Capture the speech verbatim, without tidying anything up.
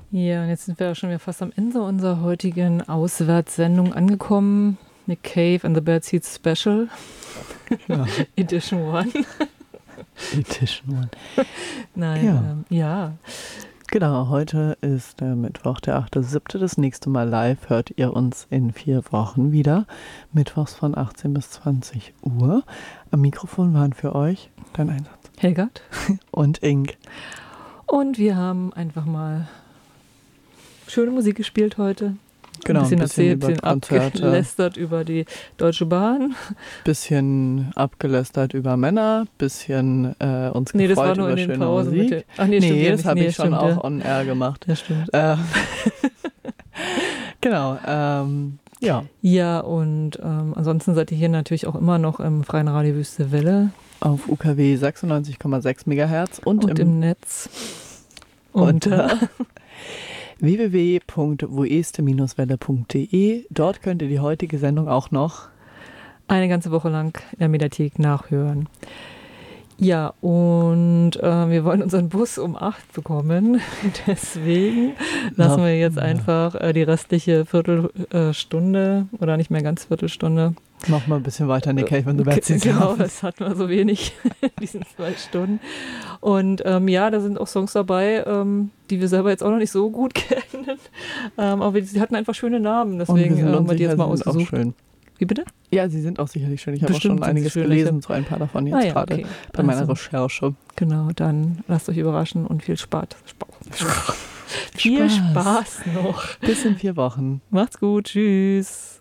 Ja, und jetzt sind wir ja schon wieder fast am Ende unserer heutigen Auswärtssendung angekommen. Nick Cave and the Bad Seeds Special. Ja. Edition One. Edition One. Nein, Ja. ähm, ja. Genau, heute ist der Mittwoch, der achte siebte Das nächste Mal live hört ihr uns in vier Wochen wieder. Mittwochs von achtzehn bis zwanzig Uhr. Am Mikrofon waren für euch dein Einsatz. Helgert. Und Ink. Und wir haben einfach mal schöne Musik gespielt heute. Genau, ein bisschen, ein bisschen erzählt, über bisschen Konzerte. abgelästert über die Deutsche Bahn. Bisschen abgelästert über Männer, bisschen äh, uns Nee, das war gefreut nur über in den schöne Pausen. Mit Musik. den, ach nee, nee, stimmt ja das nicht. habe Nee, ich schon stimmt, auch ja. on air gemacht. Ja, stimmt. Äh, genau, ähm, ja. Ja, und ähm, ansonsten seid ihr hier natürlich auch immer noch im Freien Radio Wüste Welle. Auf U K W sechsundneunzig Komma sechs Megahertz und, Und im, im Netz. unter w w w punkt woeste Bindestrich welle punkt de. Dort könnt ihr die heutige Sendung auch noch eine ganze Woche lang in der Mediathek nachhören. Ja, und äh, wir wollen unseren Bus um acht bekommen. Deswegen lassen wir jetzt einfach äh, die restliche Viertelstunde äh, oder nicht mehr ganz Viertelstunde. noch mal ein bisschen weiter in die Cave and the Bad Seeds. Genau, das hatten wir so wenig in diesen zwei Stunden. Und ähm, ja, da sind auch Songs dabei, ähm, die wir selber jetzt auch noch nicht so gut kennen. Ähm, aber sie hatten einfach schöne Namen, deswegen und wir haben wir die jetzt mal sind auch ausgesucht. schön. Wie bitte? Ja, sie sind auch sicherlich schön. Ich habe auch Bestimmt schon sind sie einiges schön. gelesen, so ein paar davon jetzt Ah ja, gerade okay. bei meiner Also, Recherche. Genau, dann lasst euch überraschen und viel Spaß. Spaß. Viel Spaß. Spaß noch. Bis in vier Wochen. Macht's gut, tschüss.